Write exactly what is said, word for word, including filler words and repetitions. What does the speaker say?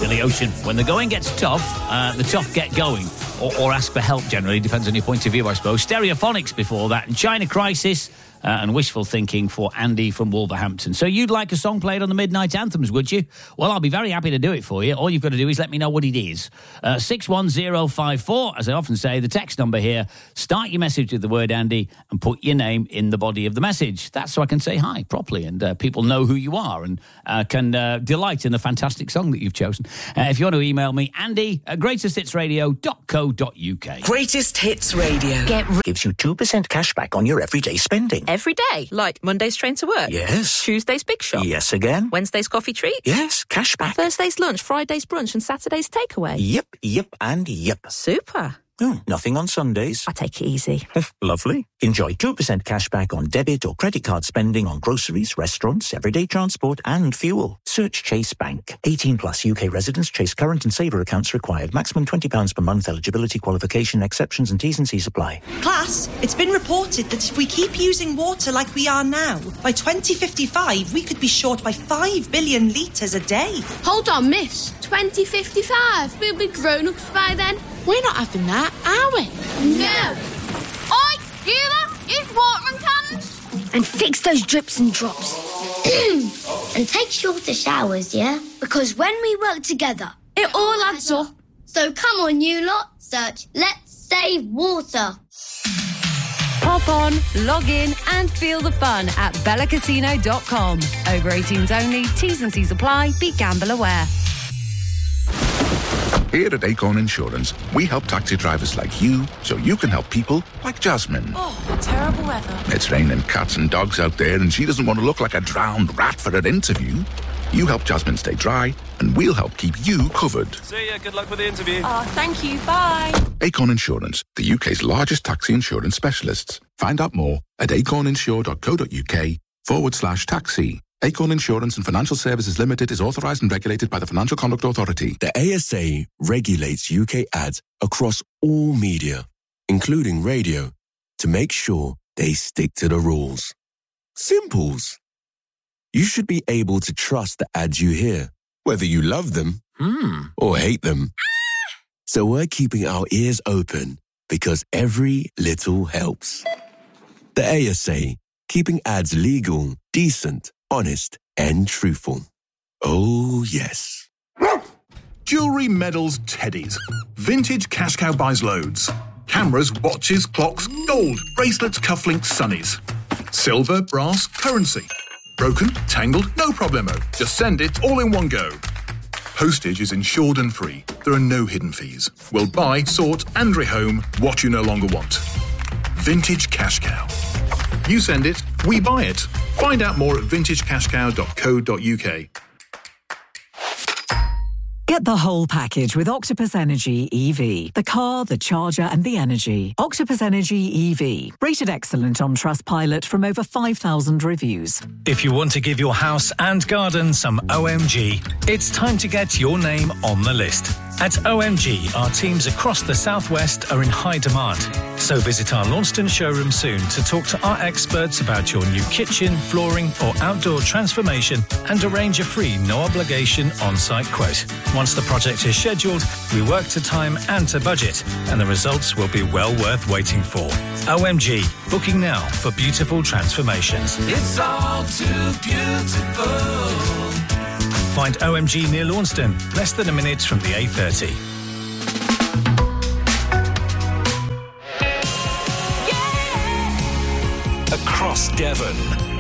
Billy Ocean. When the going gets tough, uh, the tough get going. Or, or ask for help, generally. Depends on your point of view, I suppose. Stereophonics before that. And China Crisis... Uh, and Wishful Thinking for Andy from Wolverhampton. So you'd like a song played on the Midnight Anthems, would you? Well, I'll be very happy to do it for you. All you've got to do is let me know what it is. Uh, six one zero five four, as I often say, the text number here. Start your message with the word Andy and put your name in the body of the message. That's so I can say hi properly and uh, people know who you are and uh, can uh, delight in the fantastic song that you've chosen. Uh, if you want to email me, Andy at greatest hits radio dot co dot uk. Greatest Hits Radio. Get re- gives you two percent cash back on your everyday spending. every day, like Monday's train to work. Yes. Tuesday's big shop. Yes again. Wednesday's coffee treat. Yes, cash back. Thursday's lunch, Friday's brunch, and Saturday's takeaway. Yep, yep, and yep. Super. Oh, nothing on Sundays. I take it easy. Lovely. Enjoy two percent cash back on debit or credit card spending on groceries, restaurants, everyday transport and fuel. Search Chase Bank. eighteen plus U K residents. Chase current and saver accounts required. Maximum twenty pounds per month. Eligibility, qualification, exceptions and T's and C's apply. Class, it's been reported that if we keep using water like we are now, by twenty fifty-five we could be short by five billion litres a day. Hold on, miss. twenty fifty-five? We'll be grown-ups by then. We're not having that, are we? No. Oi, you lot, use watering cans. And fix those drips and drops. And take shorter showers, yeah? Because when we work together, It all adds up. so come on, you lot, search Let's Save Water. Pop on, log in and feel the fun at bella casino dot com. Over eighteens only, T's and C's apply, be gamble aware. Here at Acorn Insurance, we help taxi drivers like you so you can help people like Jasmine. Oh, terrible weather. It's raining cats and dogs out there and she doesn't want to look like a drowned rat for her interview. You help Jasmine stay dry and we'll help keep you covered. See ya, good luck with the interview. Oh, thank you, bye. Acorn Insurance, the U K's largest taxi insurance specialists. Find out more at acorninsure dot co dot uk forward slash taxi. Acorn Insurance and Financial Services Limited is authorised and regulated by the Financial Conduct Authority. The A S A regulates U K ads across all media, including radio, to make sure they stick to the rules. Simples. You should be able to trust the ads you hear, whether you love them Hmm. or hate them. So we're keeping our ears open because every little helps. The A S A, keeping ads legal, decent, honest and truthful. Oh, yes. Jewellery, medals, teddies. Vintage Cash Cow buys loads. Cameras, watches, clocks, gold, bracelets, cufflinks, sunnies. Silver, brass, currency. Broken, tangled, no problemo. Just send it all in one go. Postage is insured and free. There are no hidden fees. We'll buy, sort and rehome what you no longer want. Vintage Cash Cow. You send it, we buy it. Find out more at vintage cash cow dot co dot uk. Get the whole package with Octopus Energy E V. The car, the charger and the energy. Octopus Energy E V. Rated excellent on Trustpilot from over five thousand reviews. If you want to give your house and garden some O M G, it's time to get your name on the list. At O M G, our teams across the southwest are in high demand. So visit our Launceston showroom soon to talk to our experts about your new kitchen, flooring or outdoor transformation and arrange a free, no-obligation on-site quote. Once the project is scheduled, we work to time and to budget, and the results will be well worth waiting for. O M G, booking now for beautiful transformations. It's all too beautiful. Find O M G near Launceston, less than a minute from the A thirty. Across Devon,